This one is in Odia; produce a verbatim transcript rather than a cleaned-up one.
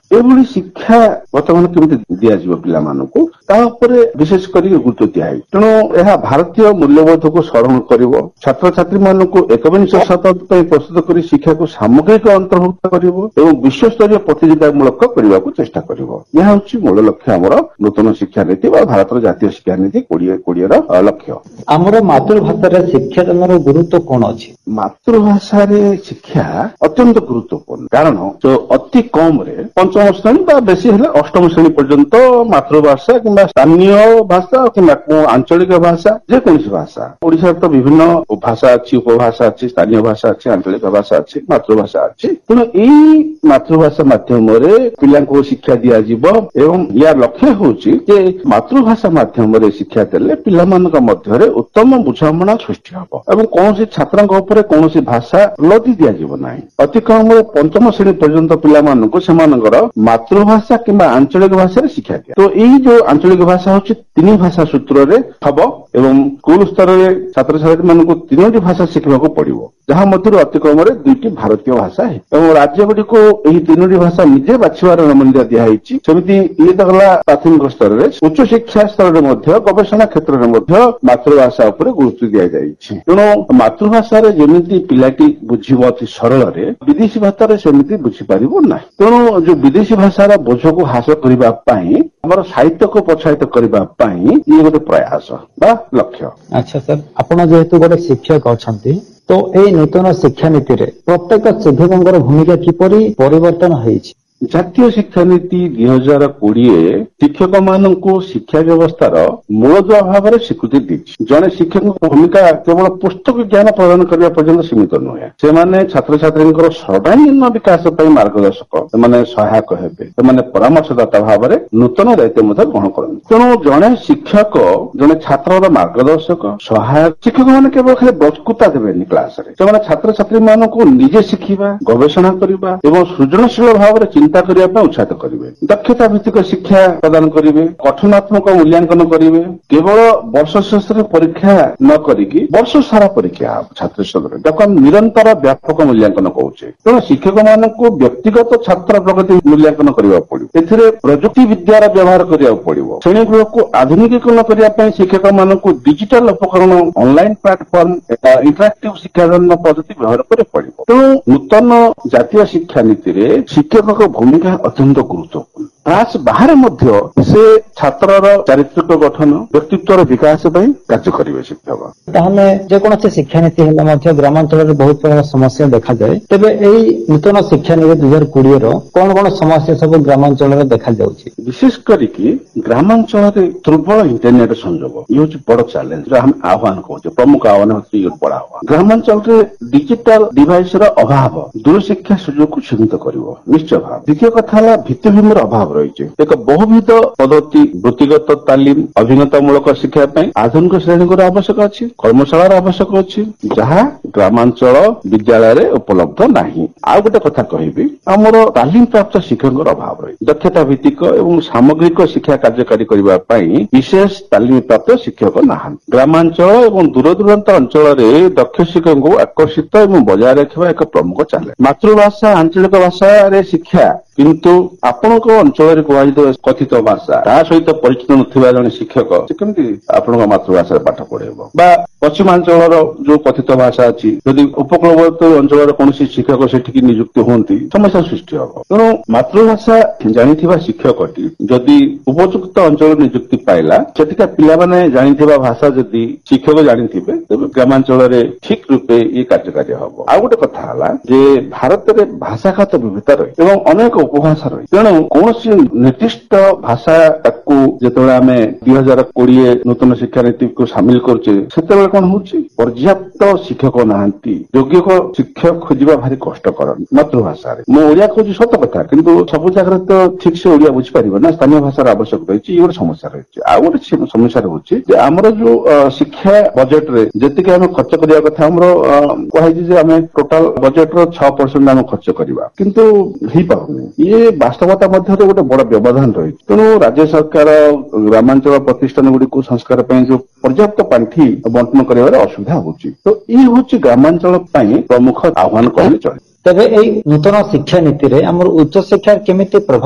ଏଭଳି ଶିକ୍ଷା ବର୍ତ୍ତମାନ କେମିତି ଦିଆଯିବ ପିଲାମାନଙ୍କୁ ତା ଉପରେ ବିଶେଷ କରି ଗୁରୁତ୍ୱ ଦିଆହେଇଛି। ତେଣୁ ଏହା ଭାରତୀୟ ମୂଲ୍ୟବୋଧକୁ ସ୍ମରଣ କରିବ, ଛାତ୍ରଛାତ୍ରୀମାନଙ୍କୁ ଏକବିଂଶ ଶତାବ୍ଦୀ ପାଇଁ ପ୍ରସ୍ତୁତ କରି ଶିକ୍ଷାକୁ ସାମଗ୍ରିକ ଅନ୍ତର୍ଭୁକ୍ତ କରିବ ଏବଂ ବିଶ୍ୱସ୍ତରୀୟ ପ୍ରତିଯୋଗିତାମୂଳକ କରିବାକୁ ଚେଷ୍ଟା କରିବ। ଏହା ହେଉଛି ମୂଳ ଲକ୍ଷ୍ୟ ଆମର ନୂତନ ଶିକ୍ଷାନୀତି ବା ଭାରତର ଜାତୀୟ ଶିକ୍ଷାନୀତି କୋଡିଏ କୋଡିଏର ଲକ୍ଷ୍ୟ। ଆମର ମାତୃଭାଷାରେ ଶିକ୍ଷାଦାନର ଗୁରୁତ୍ୱ କଣ ଅଛି? ମାତୃଭାଷାରେ ଶିକ୍ଷା ଅତ୍ୟନ୍ତ ଗୁରୁତ୍ୱପୂର୍ଣ୍ଣ, କାରଣ ଅତି କମରେ ପଞ୍ଚମ ଶ୍ରେଣୀ ବା ବେଶୀ ହେଲେ ଅଷ୍ଟମ ଶ୍ରେଣୀ ପର୍ଯ୍ୟନ୍ତ ମାତୃଭାଷା କିମ୍ବା ସ୍ଥାନୀୟ ଭାଷା କିମ୍ବା ଆଞ୍ଚଳିକ ଭାଷା ଯେକୌଣସି ଭାଷା, ଓଡିଶାରେ ତ ବିଭିନ୍ନ ଭାଷା ଅଛି, ଉପଭାଷା ଅଛି, ସ୍ଥାନୀୟ ଭାଷା ଅଛି, ଆଞ୍ଚଳିକ ଭାଷା ଅଛି, ମାତୃଭାଷା ଅଛି। ତେଣୁ ଏଇ ମାତୃଭାଷା ମାଧ୍ୟମରେ ପିଲାଙ୍କୁ ଶିକ୍ଷା ଦିଆଯିବ ଏବଂ ୟା ଲକ୍ଷ୍ୟ ହେଉଛି ଯେ ମାତୃଭାଷା ମାଧ୍ୟମରେ ଶିକ୍ଷା ଦେଲେ ପିଲାମାନଙ୍କ ମଧ୍ୟରେ ଉତ୍ତମ ବୁଝାମଣା ସୃଷ୍ଟି ହେବ ଏବଂ କୌଣସି ଛାତ୍ରଙ୍କ ଉପରେ କୌଣସି ଭାଷା ଲଦି ଦିଆଯିବ ନାହିଁ। ଅତି କମରେ ପଞ୍ଚମ ଶ୍ରେଣୀ ପର୍ଯ୍ୟନ୍ତ ପିଲାମାନଙ୍କୁ ସେମାନଙ୍କର ମାତୃଭାଷା କିମ୍ବା ଆଞ୍ଚଳିକ ଭାଷାରେ ଶିକ୍ଷା ଦିଆ। ତ ଏଇ ଯୋଉ ଆଞ୍ଚଳିକ ଭାଷା ହେଉଛି ତିନି ଭାଷା ସୂତ୍ରରେ ହବ ଏବଂ ସ୍କୁଲ ସ୍ତରରେ ଛାତ୍ରଛାତ୍ରୀମାନଙ୍କୁ ତିନୋଟି ଭାଷା ଶିଖିବାକୁ ପଡିବ, ଯାହା ମଧ୍ୟରୁ ଅତି କମରେ ଦୁଇଟି ଭାରତୀୟ ଭାଷା ଏବଂ ରାଜ୍ୟଗୁଡ଼ିକୁ ଏହି ତିନୋଟି ଭାଷା ନିଜେ ବାଛିବାର ଅନୁମତି ଦିଆଯାଇଛି। ସେମିତି ଇଏ ତ ଗଲା ପ୍ରାଥମିକ ସ୍ତରରେ, ଉଚ୍ଚଶିକ୍ଷା ସ୍ତରରେ ମଧ୍ୟ ଗବେଷଣା କ୍ଷେତ୍ରରେ ମଧ୍ୟ ମାତୃଭାଷା ଉପରେ ଗୁରୁତ୍ୱ ଦିଆଯାଇଛି। ତେଣୁ ମାତୃଭାଷାରେ ଯେମିତି ପିଲାଟି ବୁଝିବ ଅତି ସରଳରେ, ବିଦେଶୀ ଭାଷାରେ ସେମିତି ବୁଝିପାରିବ ନାହିଁ। ତେଣୁ ଯୋଉ ବିଦେଶୀ ଭାଷାର ବୋଝକୁ ହ୍ରାସ କରିବା ପାଇଁ ଆମର ସାହିତ୍ୟକୁ ପ୍ରୋତ୍ସାହିତ କରିବା ପାଇଁ ଇଏ ଗୋଟେ ପ୍ରୟାସ ବା ଲକ୍ଷ୍ୟ। ଆଚ୍ଛା ସାର୍, ଆପଣ ଯେହେତୁ ଗୋଟେ ଶିକ୍ଷକ ଅଛନ୍ତି, ତ ଏଇ ନୂତନ ଶିକ୍ଷାନୀତିରେ ପ୍ରତ୍ୟେକ ଶିକ୍ଷକଙ୍କର ଭୂମିକା କିପରି ପରିବର୍ତ୍ତନ ହେଇଛି? ଜାତୀୟ ଶିକ୍ଷାନୀତି ଦୁଇ ହଜାର କୋଡିଏ ଶିକ୍ଷକମାନଙ୍କୁ ଶିକ୍ଷା ବ୍ୟବସ୍ଥାର ମୂଳଦୁଆ ଭାବରେ ସ୍ୱୀକୃତି ଦେଇଛି। ଜଣେ ଶିକ୍ଷକଙ୍କ ଭୂମିକା କେବଳ ପୁସ୍ତକ ଜ୍ଞାନ ପ୍ରଦାନ କରିବା ପର୍ଯ୍ୟନ୍ତ ସୀମିତ ନୁହେଁ। ସେମାନେ ଛାତ୍ରଛାତ୍ରୀଙ୍କର ସର୍ବାଙ୍ଗୀନ ବିକାଶ ପାଇଁ ମାର୍ଗଦର୍ଶକ, ସେମାନେ ସହାୟକ ହେବେ, ସେମାନେ ପରାମର୍ଶଦାତା ଭାବରେ ନୂତନ ଦାୟିତ୍ୱ ମଧ୍ୟ ଗ୍ରହଣ କରନ୍ତି। ତେଣୁ ଜଣେ ଶିକ୍ଷକ ଜଣେ ଛାତ୍ରର ମାର୍ଗଦର୍ଶକ, ସହାୟକ। ଶିକ୍ଷକମାନେ କେବଳ ଖାଲି ବକ୍ତୃତା ଦେବେନି କ୍ଲାସରେ, ସେମାନେ ଛାତ୍ରଛାତ୍ରୀମାନଙ୍କୁ ନିଜେ ଶିଖିବା, ଗବେଷଣା କରିବା ଏବଂ ସୃଜନଶୀଳ ଭାବରେ ଚିନ୍ତା କରିବା ପାଇଁ ଉତ୍ସାହିତ କରିବେ। ଦକ୍ଷତା ଭିତ୍ତିକ ଶିକ୍ଷା ପ୍ରଦାନ କରିବେ, ଗଠନାତ୍ମକ ମୂଲ୍ୟାଙ୍କନ କରିବେ। କେବଳ ବର୍ଷ ଶେଷରେ ପରୀକ୍ଷା ନ କରିକି ବର୍ଷ ସାରା ପରୀକ୍ଷା ହେବ ଛାତ୍ରଛାତ୍ରୀ, ତାକୁ ଆମେ ନିରନ୍ତର ବ୍ୟାପକ ମୂଲ୍ୟାଙ୍କନ କହୁଛେ। ତେଣୁ ଶିକ୍ଷକମାନଙ୍କୁ ବ୍ୟକ୍ତିଗତ ଛାତ୍ର ପ୍ରଗତି ମୂଲ୍ୟାଙ୍କନ କରିବାକୁ ପଡିବ। ଏଥିରେ ପ୍ରଯୁକ୍ତି ବିଦ୍ୟାର ବ୍ୟବହାର କରିବାକୁ ପଡିବ। ଶ୍ରେଣୀଗୃହକୁ ଆଧୁନିକୀକରଣ କରିବା ପାଇଁ ଶିକ୍ଷକମାନଙ୍କୁ ଡିଜିଟାଲ ଉପକରଣ, ଅନଲାଇନ ପ୍ଲାଟଫର୍ମ, ଇଣ୍ଟରାକ୍ଟିଭ ଶିକ୍ଷାଦାନ ପଦ୍ଧତି ବ୍ୟବହାର କରିବାକୁ ପଡିବ। ତେଣୁ ନୂତନ ଜାତୀୟ ଶିକ୍ଷାନୀତିରେ ଶିକ୍ଷକଙ୍କ ଭୂମିକା ଅତ୍ୟନ୍ତ ଗୁରୁତ୍ୱପୂର୍ଣ୍ଣ। କ୍ଲାସ ବାହାରେ ମଧ୍ୟ ସେ ଛାତ୍ରର ଚାରିତ୍ରିକ ଗଠନ, ବ୍ୟକ୍ତିତ୍ୱର ବିକାଶ ପାଇଁ କାର୍ଯ୍ୟ କରିବେ ଶିକ୍ଷକ। ତାହେଲେ ଯେକୌଣସି ଶିକ୍ଷାନୀତି ହେଲେ ମଧ୍ୟ ଗ୍ରାମାଞ୍ଚଳରେ ବହୁତ ପ୍ରକାର ସମସ୍ୟା ଦେଖାଯାଏ। ତେବେ ଏଇ ନୂତନ ଶିକ୍ଷାନୀତି ଦୁଇ ହଜାର କୋଡିଏର କଣ କଣ ସମସ୍ୟା ସବୁ ଗ୍ରାମାଞ୍ଚଳରେ ଦେଖାଯାଉଛି? ବିଶେଷ କରିକି ଗ୍ରାମାଞ୍ଚଳରେ ଦୁର୍ବଳ ଇଣ୍ଟରନେଟ ସଂଯୋଗ ଇଏ ହେଉଛି ବଡ ଚ୍ୟାଲେଞ୍ଜ, ଆମେ ଆହ୍ୱାନ କହୁଛେ। ପ୍ରମୁଖ ଆହ୍ୱାନ ହେଉଛି ଇଏ ବଡ ଆହ୍ୱାନ। ଗ୍ରାମାଞ୍ଚଳରେ ଡିଜିଟାଲ ଡିଭାଇସର ଅଭାବ ଦୂରଶିକ୍ଷା ସୁଯୋଗକୁ ସୀମିତ କରିବ ନିଶ୍ଚୟ ଭାବେ। ଦ୍ୱିତୀୟ କଥା ହେଲା ଭିତ୍ତିଭୂମିର ଅଭାବ ରହିଛି। ଏକ ବହୁବିଧ ପଦ୍ଧତି, ବୃତ୍ତିଗତ ତାଲିମ, ଅଭିଜ୍ଞତାମୂଳକ ଶିକ୍ଷା ପାଇଁ ଆଧୁନିକ ଶ୍ରେଣୀଗୃହର ଆବଶ୍ୟକ ଅଛି, କର୍ମଶାଳାର ଆବଶ୍ୟକ ଅଛି, ଯାହା ଗ୍ରାମାଞ୍ଚଳ ବିଦ୍ୟାଳୟରେ ଉପଲବ୍ଧ ନାହିଁ। ଆଉ ଗୋଟେ କଥା କହିବି, ଆମର ତାଲିମ ପ୍ରାପ୍ତ ଶିକ୍ଷକଙ୍କର ଅଭାବ ରହିଛି। ଦକ୍ଷତା ଭିତ୍ତିକ ଏବଂ ସାମଗ୍ରିକ ଶିକ୍ଷା କାର୍ଯ୍ୟକାରୀ କରିବା ପାଇଁ ବିଶେଷ ତାଲିମ ପ୍ରାପ୍ତ ଶିକ୍ଷକ ନାହାନ୍ତି। ଗ୍ରାମାଞ୍ଚଳ ଏବଂ ଦୂରଦୂରାନ୍ତ ଅଞ୍ଚଳରେ ଦକ୍ଷ ଶିକ୍ଷକଙ୍କୁ ଆକର୍ଷିତ ଏବଂ ବଜାୟ ରଖିବା ଏକ ପ୍ରମୁଖ ଚ୍ୟାଲେଞ୍ଜ। ମାତୃଭାଷା, ଆଞ୍ଚଳିକ ଭାଷାରେ ଶିକ୍ଷା, କିନ୍ତୁ ଆପଣଙ୍କ ଅଞ୍ଚଳରେ କୁହାଯାଇଥିବା କଥିତ ଭାଷା ତା ସହିତ ପରିଚିତ ନଥିବା ଜଣେ ଶିକ୍ଷକ ସେ କେମିତି ଆପଣଙ୍କ ମାତୃଭାଷାରେ ପାଠ ପଢେଇବ? ବା ପଶ୍ଚିମାଞ୍ଚଳର ଯୋଉ କଥିତ ଭାଷା ଅଛି, ଯଦି ଉପକୂଳବର୍ତ୍ତୀ ଅଞ୍ଚଳର କୌଣସି ଶିକ୍ଷକ ସେଠିକି ନିଯୁକ୍ତି ହୁଅନ୍ତି, ସମସ୍ୟା ସୃଷ୍ଟି ହେବ। ତେଣୁ ମାତୃଭାଷା ଜାଣିଥିବା ଶିକ୍ଷକଟି ଯଦି ଉପଯୁକ୍ତ ଅଞ୍ଚଳରେ ନିଯୁକ୍ତି ପାଇଲା, ସେଠିକା ପିଲାମାନେ ଜାଣିଥିବା ଭାଷା ଯଦି ଶିକ୍ଷକ ଜାଣିଥିବେ, ତେବେ ଗ୍ରାମାଞ୍ଚଳରେ ଠିକ ରୂପେ ଇଏ କାର୍ଯ୍ୟକାରୀ ହେବ। ଆଉ ଗୋଟେ କଥା ହେଲା ଯେ ଭାରତରେ ଭାଷାଗତ ବିବିଧତା ରହିଛି ଏବଂ ଅନେକ ଉପଭାଷା ରହିଛି। ତେଣୁ କୌଣସି ନିର୍ଦ୍ଦିଷ୍ଟ ଭାଷା ତାକୁ ଯେତେବେଳେ ଆମେ ଦୁଇ ହଜାର କୋଡିଏ ନୂତନ ଶିକ୍ଷାନୀତିକୁ ସାମିଲ କରୁଛେ, ସେତେବେଳେ କଣ ହଉଛି, ପର୍ଯ୍ୟାପ୍ତ ଶିକ୍ଷକ ନାହାନ୍ତି। ଯୋଗ୍ୟ ଶିକ୍ଷକ ଖୋଜିବା ଭାରି କଷ୍ଟକର ମାତୃଭାଷାରେ। ମୁଁ ଓଡିଆ କହୁଛି ସତ କଥା, କିନ୍ତୁ ସବୁ ଜାଗାରେ ତ ଠିକ ସେ ଓଡିଆ ବୁଝିପାରିବ ନା, ସ୍ଥାନୀୟ ଭାଷାର ଆବଶ୍ୟକ ରହିଛି। ଇଏ ଗୋଟେ ସମସ୍ୟା ରହିଛି। ଆଉ ଗୋଟେ ସମସ୍ୟା ରହୁଛି ଯେ ଆମର ଯୋଉ ଶିକ୍ଷା ବଜେଟରେ ଯେତିକି ଆମେ ଖର୍ଚ୍ଚ କରିବା କଥା, ଆମର କୁହାଯାଇଛି ଯେ ଆମେ ଟୋଟାଲ ବଜେଟର ଛଅ ପରସେଣ୍ଟ ଆମେ ଖର୍ଚ୍ଚ କରିବା, କିନ୍ତୁ ହେଇପାରୁନି। ଇଏ ବାସ୍ତବତା ମଧ୍ୟରେ ଗୋଟେ ବଡ ବ୍ୟବଧାନ ରହିଛି। ତେଣୁ ରାଜ୍ୟ ସରକାର ଗ୍ରାମାଞ୍ଚଳ ପ୍ରତିଷ୍ଠାନ ଗୁଡିକୁ ସଂସ୍କାର ପାଇଁ ଯୋଉ ପର୍ଯ୍ୟାପ୍ତ ପାଣ୍ଠି ବଣ୍ଟନ କରିବାରେ ଅସୁବିଧା ହଉଛି। ତ ଇଏ ହଉଛି ଗ୍ରାମାଞ୍ଚଳ ପାଇଁ ପ୍ରମୁଖ ଆହ୍ୱାନ କହିଲେ ଚଳେ। ତେବେ ଏଇ ନୂତନ ଶିକ୍ଷାନୀତିରେ ଆମର ଉଚ୍ଚଶିକ୍ଷାର କେମିତି ପ୍ରଭାବ